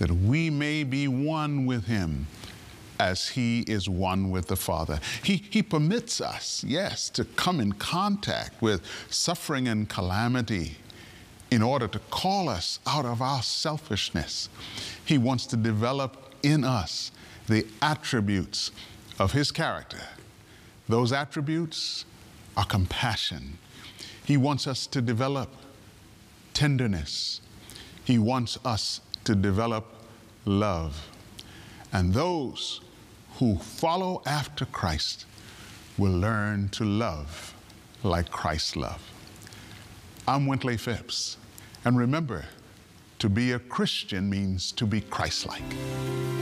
that we may be one with him as he is one with the Father. He permits us, yes, to come in contact with suffering and calamity in order to call us out of our selfishness. He wants to develop in us the attributes of his character. Those attributes are compassion. He wants us to develop tenderness. He wants us to develop love. And those who follow after Christ will learn to love like Christ loved. I'm Wintley Phipps, and remember, to be a Christian means to be Christ-like.